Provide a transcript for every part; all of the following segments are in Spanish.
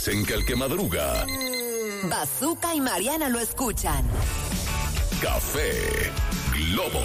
Dicen que el que madruga. Bazooka y Mariana lo escuchan. Café Globo.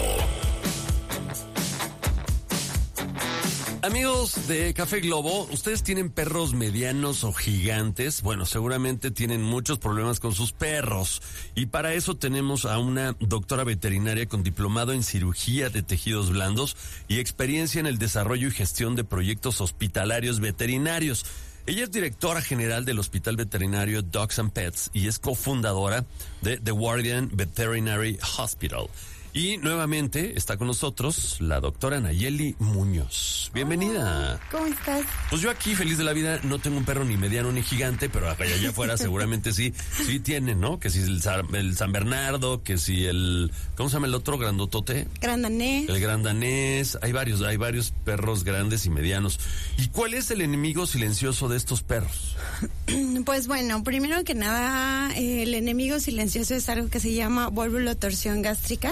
Amigos de Café Globo, ¿ustedes tienen perros medianos o gigantes? Bueno, seguramente tienen muchos problemas con sus perros. Y para eso tenemos a una doctora veterinaria con diplomado en cirugía de tejidos blandos y experiencia en el desarrollo y gestión de proyectos hospitalarios veterinarios. Ella es directora general del Hospital Veterinario Dogs and Pets y es cofundadora de The Guardian Veterinary Hospital. Y nuevamente está con nosotros la doctora Nayeli Muñoz. Bienvenida. Hola, ¿cómo estás? Pues yo aquí, feliz de la vida, no tengo un perro ni mediano ni gigante, pero allá afuera seguramente sí tienen, ¿no? Que si el San Bernardo, que si el... ¿Cómo se llama el otro grandotote? Gran danés. El gran danés. Hay varios perros grandes y medianos. ¿Y cuál es el enemigo silencioso de estos perros? Pues bueno, primero que nada, el enemigo silencioso es algo que se llama volvulotorsión gástrica.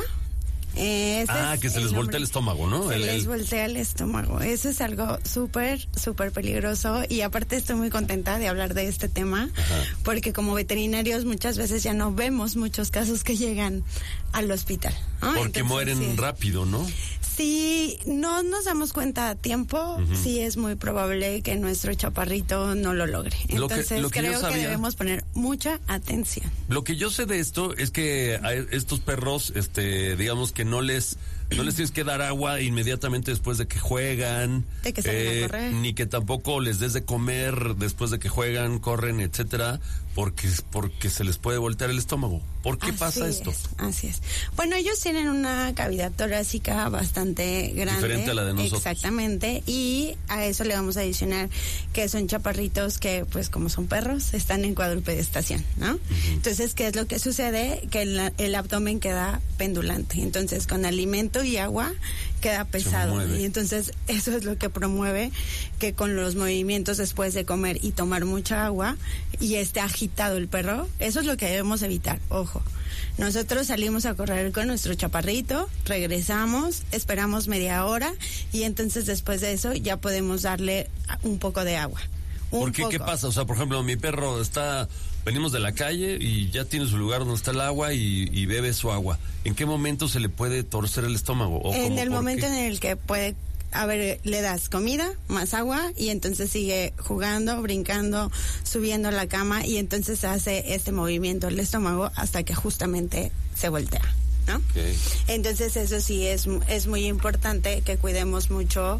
Que se les voltea el estómago, ¿no? Se les voltea el estómago. Eso es algo súper peligroso y aparte estoy muy contenta de hablar de este tema. Ajá. Porque como veterinarios muchas veces ya no vemos muchos casos que llegan al hospital, ¿no? Porque entonces, mueren rápido, ¿no? Si no nos damos cuenta a tiempo, sí es muy probable que nuestro chaparrito no lo logre. Entonces lo que creo que debemos poner mucha atención. Lo que yo sé de esto es que a estos perros, digamos que no les tienes que dar agua inmediatamente después de que juegan, de que salen a correr, ni que tampoco les des de comer después de que juegan, corren, etcétera, porque se les puede voltear el estómago. ¿Por qué pasa esto? Así es. Bueno, ellos tienen una cavidad torácica bastante grande. Diferente a la de nosotros. Exactamente. Y a eso le vamos a adicionar que son chaparritos que, pues como son perros, están en cuadrupedestación, ¿no? Entonces, ¿qué es lo que sucede? Que el abdomen queda pendulante. Entonces, con alimento y agua queda pesado. Y entonces, eso es lo que promueve que con los movimientos después de comer y tomar mucha agua y esté agitado el perro, eso es lo que debemos evitar. Ojo. Nosotros salimos a correr con nuestro chaparrito, regresamos, esperamos media hora y entonces después de eso ya podemos darle un poco de agua. ¿Por qué? ¿Qué pasa? O sea, por ejemplo, mi perro venimos de la calle y ya tiene su lugar donde está el agua y bebe su agua. ¿En qué momento se le puede torcer el estómago? En el momento en el que puede... A ver, le das comida, más agua y entonces sigue jugando, brincando, subiendo la cama y entonces hace este movimiento el estómago hasta que justamente se voltea, ¿no? Okay. Entonces eso sí es muy importante que cuidemos mucho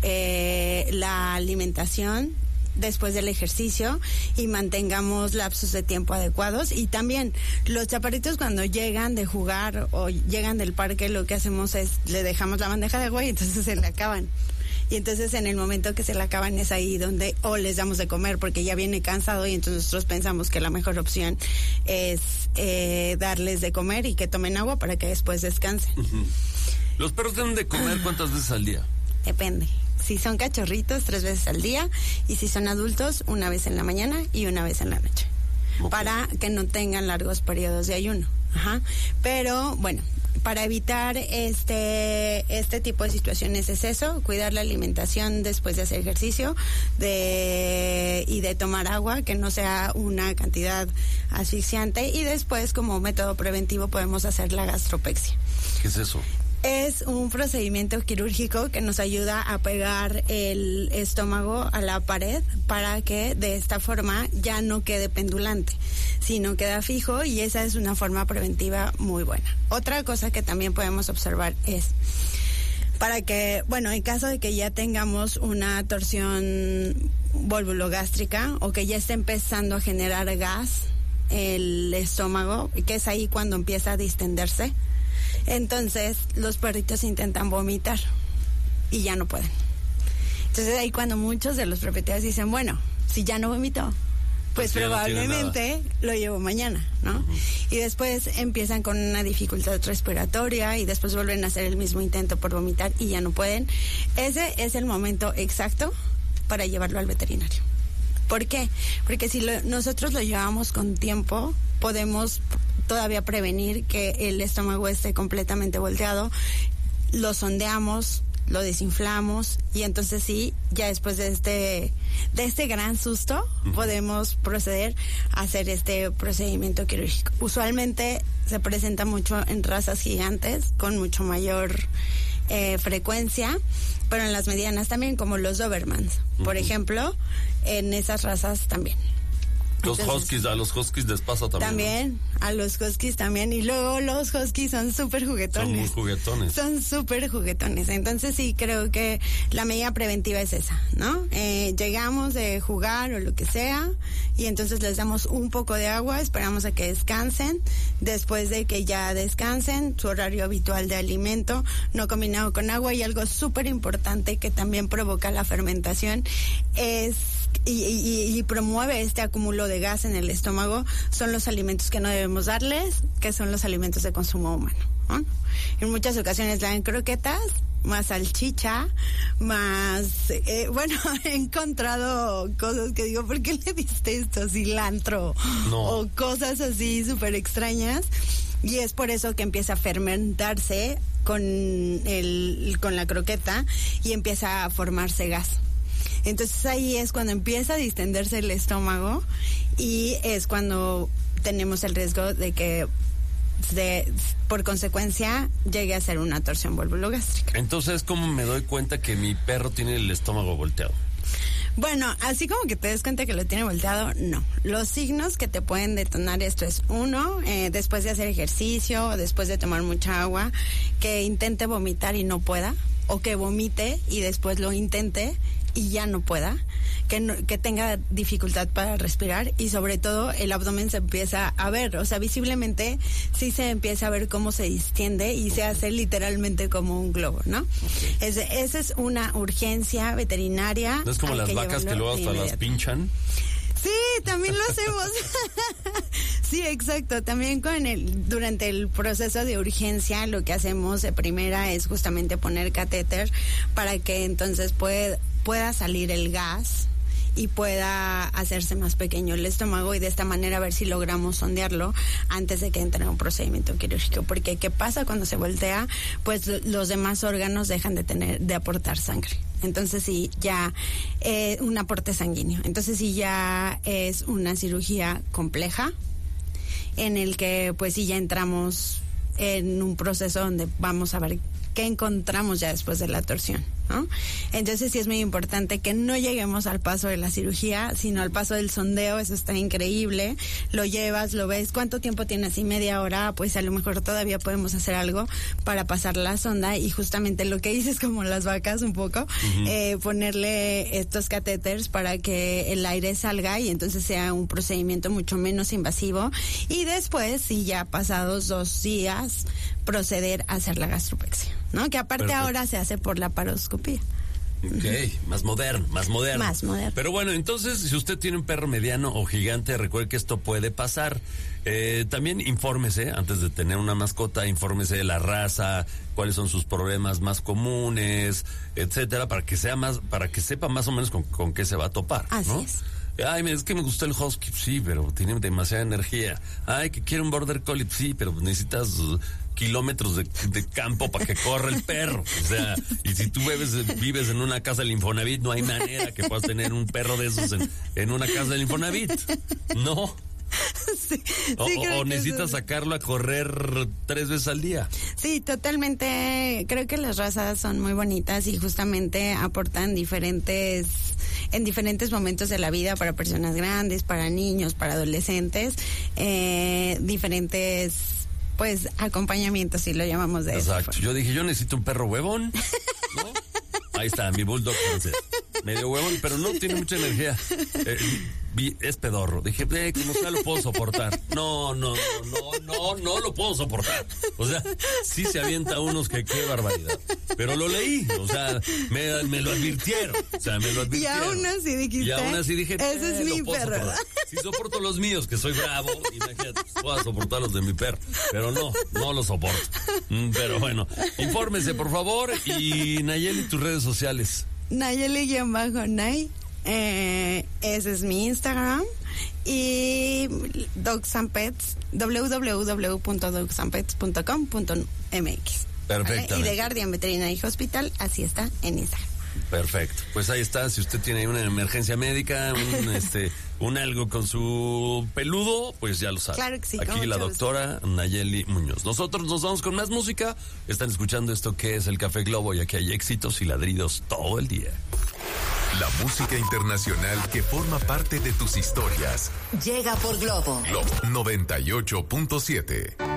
la alimentación después del ejercicio y mantengamos lapsos de tiempo adecuados. Y también los chaparritos cuando llegan de jugar o llegan del parque, lo que hacemos es le dejamos la bandeja de agua y entonces se le acaban. Y entonces en el momento que se le acaban es ahí donde o les damos de comer porque ya viene cansado y entonces nosotros pensamos que la mejor opción es darles de comer y que tomen agua para que después descansen. ¿Los perros deben de comer cuántas veces al día? Depende. Si son cachorritos, 3 veces al día. Y si son adultos, 1 vez en la mañana y 1 vez en la noche. Okay. Para que no tengan largos periodos de ayuno. Ajá. Pero, bueno, para evitar este tipo de situaciones es eso, cuidar la alimentación después de hacer ejercicio y de tomar agua, que no sea una cantidad asfixiante. Y después, como método preventivo, podemos hacer la gastropexia. ¿Qué es eso? Es un procedimiento quirúrgico que nos ayuda a pegar el estómago a la pared para que de esta forma ya no quede pendulante, sino queda fijo y esa es una forma preventiva muy buena. Otra cosa que también podemos observar es para que, bueno, en caso de que ya tengamos una torsión volvulogástrica o que ya esté empezando a generar gas el estómago, que es ahí cuando empieza a distenderse. Entonces los perritos intentan vomitar y ya no pueden. Entonces ahí cuando muchos de los propietarios dicen, bueno, si ya no vomitó, pues probablemente lo llevo mañana, ¿no? Y después empiezan con una dificultad respiratoria y después vuelven a hacer el mismo intento por vomitar y ya no pueden. Ese es el momento exacto para llevarlo al veterinario. ¿Por qué? Porque si nosotros lo llevamos con tiempo, podemos todavía prevenir que el estómago esté completamente volteado. Lo sondeamos, lo desinflamos y entonces sí, ya después de este gran susto, podemos proceder a hacer este procedimiento quirúrgico. Usualmente se presenta mucho en razas gigantes con mucho mayor frecuencia, pero en las medianas también, como los Dobermans, por ejemplo, en esas razas también. Entonces, a los huskies les pasa también. También, ¿no? A los huskies también. Y luego los huskies son súper juguetones. Son muy juguetones. Son súper juguetones. Entonces sí, creo que la medida preventiva es esa, ¿no? Llegamos de jugar o lo que sea y entonces les damos un poco de agua, esperamos a que descansen. Después de que ya descansen, su horario habitual de alimento, no combinado con agua. Y algo súper importante que también provoca la fermentación es y promueve este acúmulo de gas en el estómago, son los alimentos que no debemos darles, que son los alimentos de consumo humano, ¿no? En muchas ocasiones le dan croquetas, más salchicha, más... bueno, he encontrado cosas que digo, ¿por qué le diste esto? Cilantro. No. O cosas así súper extrañas. Y es por eso que empieza a fermentarse con la croqueta y empieza a formarse gas. Entonces ahí es cuando empieza a distenderse el estómago y es cuando tenemos el riesgo de que por consecuencia llegue a ser una torsión volvulogástrica. Entonces, ¿cómo me doy cuenta que mi perro tiene el estómago volteado? Bueno, así como que te des cuenta que lo tiene volteado, no. Los signos que te pueden detonar esto es, uno, después de hacer ejercicio, después de tomar mucha agua, que intente vomitar y no pueda, o que vomite y después lo intente y ya no pueda, que tenga dificultad para respirar y sobre todo el abdomen se empieza a ver, o sea, visiblemente sí se empieza a ver cómo se distiende y se hace literalmente como un globo, ¿no? Okay. Esa es una urgencia veterinaria. ¿No es como las vacas que luego hasta las pinchan? Sí, también lo hacemos. Sí, exacto. También durante el proceso de urgencia, lo que hacemos de primera es justamente poner catéter para que entonces pueda salir el gas y pueda hacerse más pequeño el estómago y de esta manera ver si logramos sondearlo antes de que entre a un procedimiento quirúrgico. Porque ¿qué pasa cuando se voltea? Pues los demás órganos dejan de aportar sangre. Entonces sí, ya un aporte sanguíneo. Entonces sí, ya es una cirugía compleja en el que pues sí ya entramos en un proceso donde vamos a ver qué encontramos ya después de la torsión, ¿no? Entonces sí es muy importante que no lleguemos al paso de la cirugía, sino al paso del sondeo. Eso está increíble. Lo llevas, lo ves. ¿Cuánto tiempo tienes? Y media hora, pues a lo mejor todavía podemos hacer algo para pasar la sonda y justamente lo que dices, como las vacas un poco, ponerle estos catéteres para que el aire salga y entonces sea un procedimiento mucho menos invasivo y después, si ya pasados 2 días, proceder a hacer la gastropexia, ¿no? Que aparte Perfecto. Ahora se hace por laparoscopía. Ok, más moderno. Más moderno. Pero bueno, entonces, si usted tiene un perro mediano o gigante, recuerde que esto puede pasar. También infórmese, antes de tener una mascota, infórmese de la raza, cuáles son sus problemas más comunes, etcétera, para que sepa más o menos con qué se va a topar, ¿no? Así es. Ay, es que me gustó el husky, sí, pero tiene demasiada energía. Ay, que quiere un border collie, sí, pero necesitas kilómetros de campo para que corra el perro. O sea, y si tú vives en una casa del Infonavit, no hay manera que puedas tener un perro de esos en una casa del Infonavit. No. Sí, o necesitas sacarlo a correr 3 veces al día. Sí, totalmente. Creo que las razas son muy bonitas y justamente aportan en diferentes momentos de la vida para personas grandes, para niños, para adolescentes, diferentes pues acompañamientos, si lo llamamos de eso. Exacto. Yo dije, yo necesito un perro huevón, ¿no? Ahí está, mi bulldog francés. Medio huevón, pero no tiene mucha energía. Es pedorro. Dije, como sea lo puedo soportar. No lo puedo soportar. O sea, sí se avienta unos que qué barbaridad. Pero lo leí, o sea, me lo advirtieron. Y aún así dije, ese es mi perro. Si soporto los míos, que soy bravo, imagínate, puedo soportar los de mi perro. Pero no los soporto. Pero bueno, infórmese, por favor. Y Nayeli, tus redes sociales. Nayeli-Nay. Ese es mi Instagram. Y Dogs and Pets, www.dogsandpets.com.mx. Perfectamente. Y The Guardian Veterinary Hospital, así está en Instagram. Perfecto. Pues ahí está, si usted tiene una emergencia médica, un algo con su peludo, pues ya lo sabe. Claro que sí. Aquí la doctora Nayeli Muñoz. Nosotros nos vamos con más música. Están escuchando esto que es el Café Globo y aquí hay éxitos y ladridos todo el día. La música internacional que forma parte de tus historias. Llega por Globo. Globo 98.7.